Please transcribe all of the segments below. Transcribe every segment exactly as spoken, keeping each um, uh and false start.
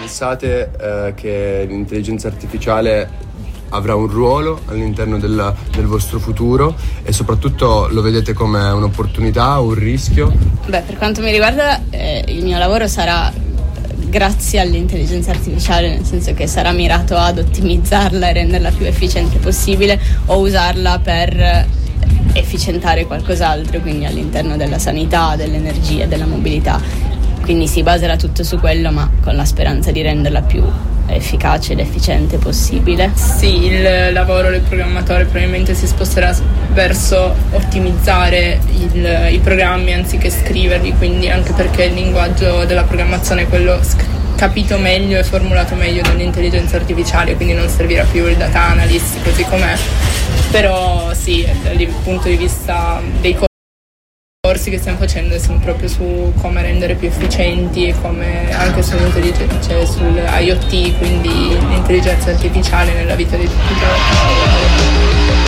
Pensate eh, che l'intelligenza artificiale avrà un ruolo all'interno della, del vostro futuro e soprattutto lo vedete come un'opportunità o un rischio? Beh, per quanto mi riguarda eh, il mio lavoro sarà grazie all'intelligenza artificiale, nel senso che sarà mirato ad ottimizzarla e renderla più efficiente possibile o usarla per efficientare qualcos'altro, quindi all'interno della sanità, dell'energia, della mobilità. Quindi si baserà tutto su quello, ma con la speranza di renderla più efficace ed efficiente possibile. Sì, il lavoro del programmatore probabilmente si sposterà verso ottimizzare il, i programmi anziché scriverli, quindi anche perché il linguaggio della programmazione è quello sc- capito meglio e formulato meglio dall'intelligenza artificiale, quindi non servirà più il data analyst così com'è. Però sì, dal punto di vista dei corsi che stiamo facendo sono proprio su come rendere più efficienti e come anche sull'intelligenza, cioè sul I O T, quindi l'intelligenza artificiale nella vita di tutti i giorni.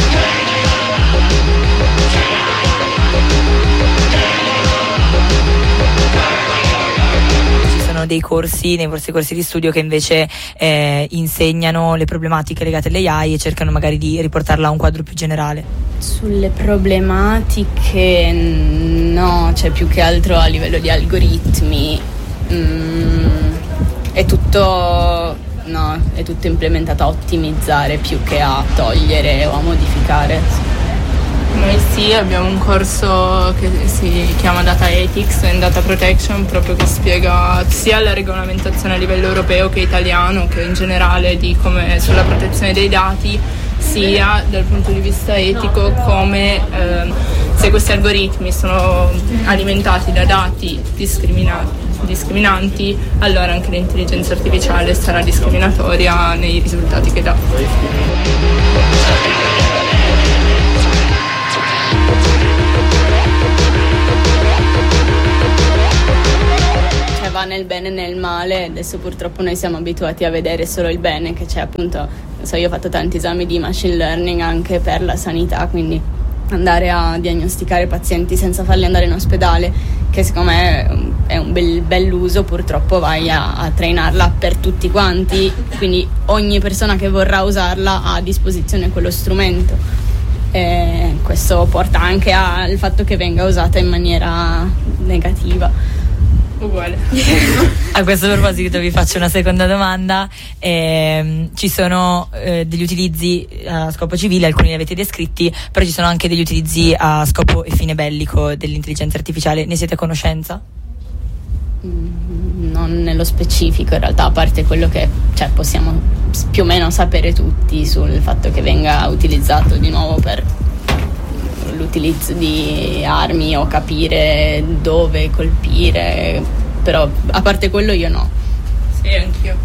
Dei corsi, nei vostri corsi di studio che invece eh, insegnano le problematiche legate all'A I e cercano magari di riportarla a un quadro più generale? Sulle problematiche no, cioè più che altro a livello di algoritmi mm, è tutto no, è tutto implementato a ottimizzare più che a togliere o a modificare. Noi sì, abbiamo un corso che si chiama Data Ethics and Data Protection, proprio che spiega sia la regolamentazione a livello europeo che italiano, che in generale di come sulla protezione dei dati, sia dal punto di vista etico come eh, se questi algoritmi sono alimentati da dati discriminati discriminanti, allora anche l'intelligenza artificiale sarà discriminatoria nei risultati che dà. Cioè va nel bene e nel male, adesso purtroppo noi siamo abituati a vedere solo il bene, che c'è appunto, non so, io ho fatto tanti esami di machine learning anche per la sanità, quindi andare a diagnosticare pazienti senza farli andare in ospedale, che secondo me è un bel, bell'uso, purtroppo vai a, a trainarla per tutti quanti, quindi ogni persona che vorrà usarla ha a disposizione quello strumento. E questo porta anche al fatto che venga usata in maniera negativa. Uguale. A questo proposito vi faccio una seconda domanda. Eh, ci sono eh, degli utilizzi a scopo civile, alcuni li avete descritti, però ci sono anche degli utilizzi a scopo e fine bellico dell'intelligenza artificiale. Ne siete a conoscenza? Mm, non nello specifico in realtà, a parte quello che cioè, possiamo più o meno sapere tutti sul fatto che venga utilizzato di nuovo per l'utilizzo di armi o capire dove colpire, però a parte quello io no. Sì, anch'io.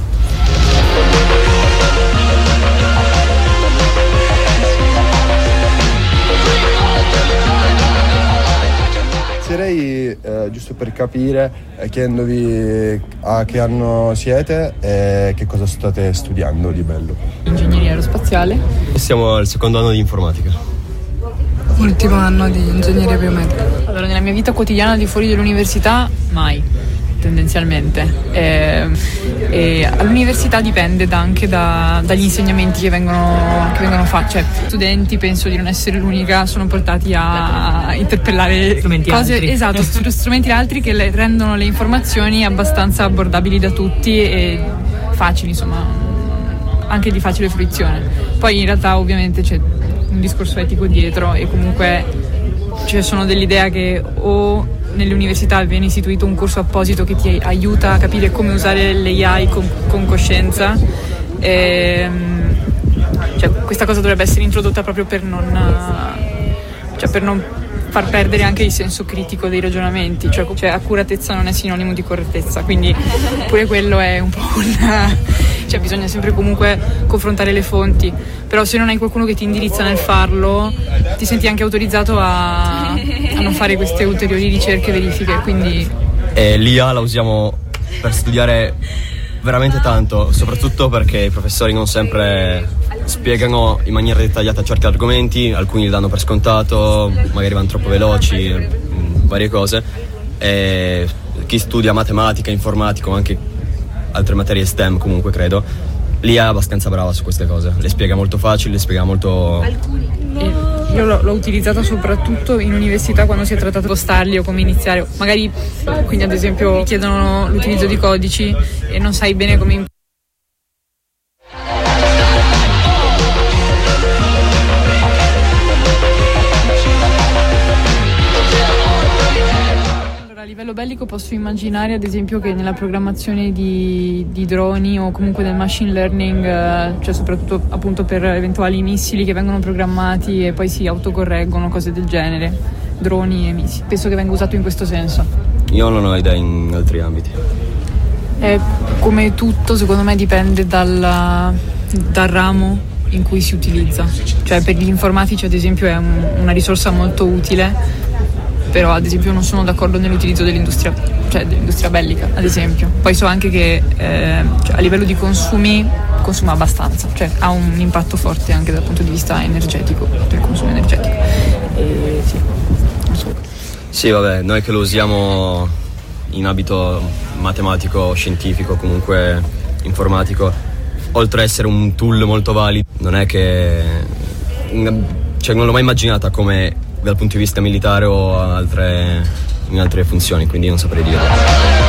Inizierei eh, giusto per capire, eh, chiedendovi a che anno siete e che cosa state studiando di bello. Ingegneria aerospaziale. Siamo al secondo anno di informatica. Ultimo anno di ingegneria biomedica. Allora, nella mia vita quotidiana al di fuori dell'università, mai, tendenzialmente. E, e all'università dipende da, anche da, dagli insegnamenti che vengono, che vengono fatti. Cioè, studenti, penso di non essere l'unica, sono portati a interpellare strumenti cose, altri. esatto, strumenti altri che le, rendono le informazioni abbastanza abbordabili da tutti e facili, insomma, anche di facile fruizione. Poi in realtà ovviamente c'è un discorso etico dietro e comunque ci sono dell'idea che o nelle università viene istituito un corso apposito che ti aiuta a capire come usare l'A I con, con coscienza, e, cioè, questa cosa dovrebbe essere introdotta proprio per non, cioè, per non far perdere anche il senso critico dei ragionamenti, cioè, cioè accuratezza non è sinonimo di correttezza, quindi pure quello è un po' una... Cioè bisogna sempre comunque confrontare le fonti, però se non hai qualcuno che ti indirizza nel farlo ti senti anche autorizzato a, a non fare queste ulteriori ricerche e verifiche, quindi... E l'I A la usiamo per studiare veramente tanto, soprattutto perché i professori non sempre spiegano in maniera dettagliata certi argomenti, alcuni li danno per scontato, magari vanno troppo veloci, varie cose, e chi studia matematica, informatica o anche altre materie STEM comunque credo, lì è abbastanza brava su queste cose, le spiega molto facili, le spiega molto... Io l'ho, l'ho utilizzata soprattutto in università quando si è trattato di spostarli o come iniziare, magari quindi ad esempio chiedono l'utilizzo di codici e non sai bene come imparare. A livello bellico posso immaginare ad esempio che nella programmazione di, di droni o comunque del machine learning, eh, cioè soprattutto appunto per eventuali missili che vengono programmati e poi si autocorreggono, cose del genere, droni e missili, penso che venga usato in questo senso. Io non ho idea in altri ambiti. Eh, come tutto secondo me dipende dal, dal ramo in cui si utilizza, cioè per gli informatici ad esempio è un, una risorsa molto utile, però ad esempio non sono d'accordo nell'utilizzo dell'industria, cioè dell'industria bellica ad esempio. Poi so anche che eh, cioè, a livello di consumi consuma abbastanza, cioè ha un impatto forte anche dal punto di vista energetico, del consumo energetico. E, sì, non so. Sì, vabbè, noi che lo usiamo in ambito matematico, scientifico, comunque informatico, oltre ad essere un tool molto valido, non è che... cioè non l'ho mai immaginata come dal punto di vista militare o altre, in altre funzioni, quindi non saprei dire.